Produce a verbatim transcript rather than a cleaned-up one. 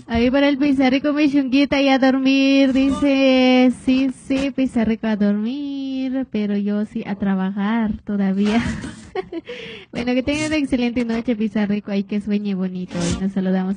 Ahí para el Pizarrico mi chunguita y a dormir, dice, sí, sí, Pizarrico a dormir, pero yo sí a trabajar todavía. Bueno, que tengan una excelente noche, Pizarrico, ahí que sueñe bonito y nos saludamos.